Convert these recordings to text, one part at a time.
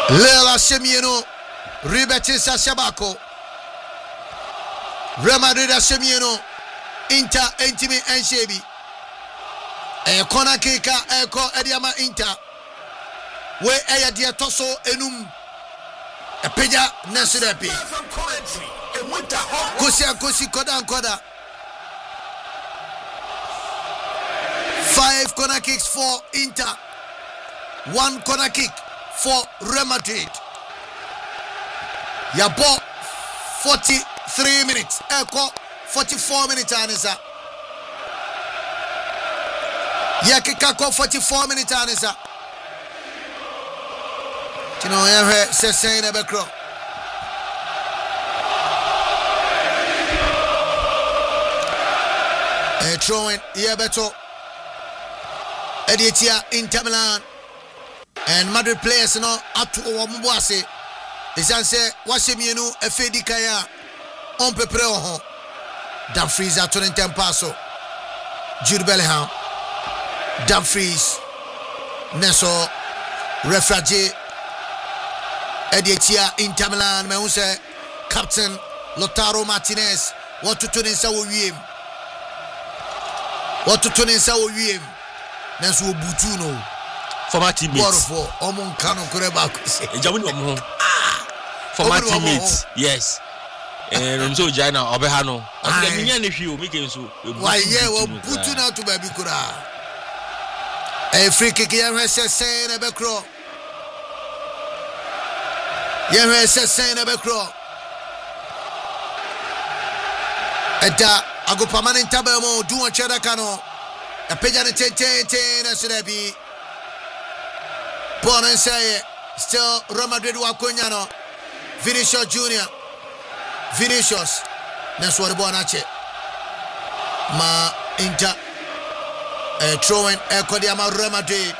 Lela Semieno, Ribetis Ashabako, Real Madrid Semieno, Inter Intimi and Shebi, a corner kicker, Eko Ediama Inter, where Aya Diatoso Enum, a Peja Nasirepi, Kosi Koda. 5 corner kicks for Inter, 1 corner kick for Real Madrid. Yabo 43 minutes. Eko 44 minutes anisa. Yakikako 44 minutes anisa. You know, I have said in a background. Throwing Yebeto Editia Inter Milan and Madrid players no up to Wambuase. Say Washemienu Efedi Kaya on Pepreo Dumfries at 20 Paso Jude Bellingham Dumfries Neso Refrage Editia Inter Milan Meuse Captain Lautaro Martinez. What to turn in Sao Wim? What to turn in Sao Wim? Neso Butuno. Former teammates. Omon Kano Kurebaku. Former teammates. Yes. And so Jana Obehano. I mean, if you make it so. Why, yeah, well, Butuna to Baby Kura. A free kick, saying a backrow. Saying a backrow. Eta ago permanent tabemo do a chedakano. A pejana 10 as should be. Born and say still Real Madrid Wakunyano. Vinicius Junior. Vinicius. That's what the Bonache. Ma Inter. Throwing Ekodiama Real Madrid.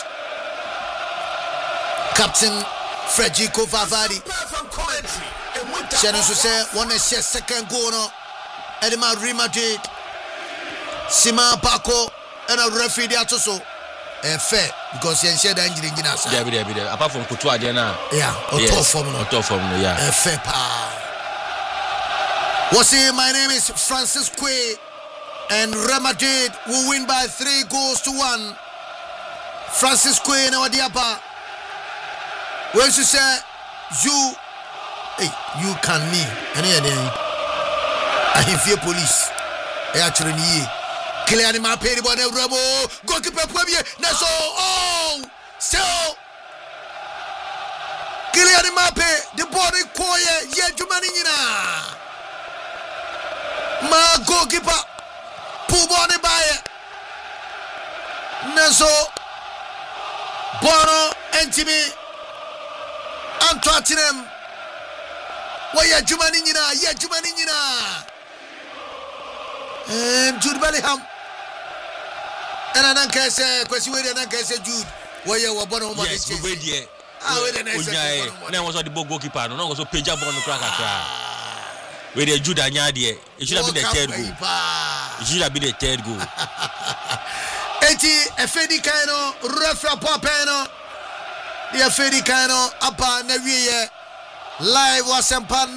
Captain Federico Valverde. Shannon say one is second goal no. Edema Real Madrid. Sima Paco and a referee also. Fair because you said that injury. Apart from Couture, yeah, top form, yeah. Fair pa. What's it? My name is Francis Quay, and Real Madrid will win by 3-1. Francis Quay, now Diapa. When you say you, hey, you can me, and I fear police. Actually, Kylian Mbappé the ball Remo goalkeeper premier Naso so Kylian Mbappé the ball koye ye jumani nyina ma goalkeeper pull ball ne baye Naso Bono Entimi Antoine wa ye jumani nyina and Jude Bellingham. And I don't care, say, question whether I can say Jude. Where you were born on Monday. Yes, we did. Now was the goalkeeper, no, was a page up on the cracker. Where the Jude Anyadi, it should have been the third goal. It should have been the third goal. 80 Efedi Kano, Refra Papeno, the Efedi Kano, Apa Navier, live was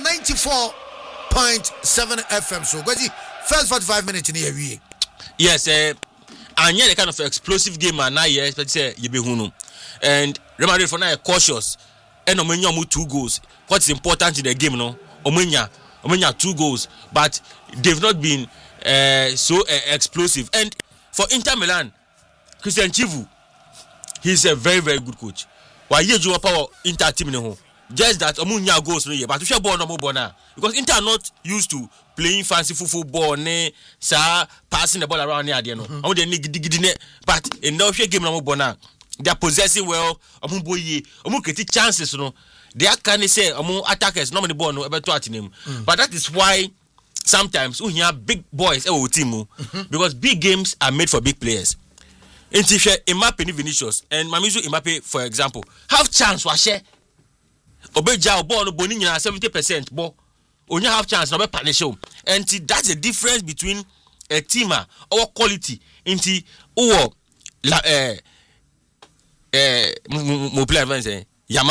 94.7 FM. So, first 45 minutes in the area. Yes, and yeah, the kind of explosive game and now yeah, expect say you be hunu. And Real Madrid for now cautious. And Omenya mu 2 goals. What's important in the game, no? Omenya 2 goals, but they've not been so explosive. And for Inter Milan, Christian Chivu, he's a very very good coach. Why you do power Inter team no? Just that Omenya goals no, but we shall born no more now because Inter are not used to playing fancy football, passing the ball around near the no. But in no game no more they are possessing well. Getting chances, no. They are can say attackers normally ball no about to him. But that is why sometimes we have big boys team because big games are made for big players. In Mbappé Vinicius and Mamizu Mbappé, for example, have chance was share. Obeja ball no boni 70% ball. Only have chance no be punish him. And that's the difference between a teamer or quality into mo play advance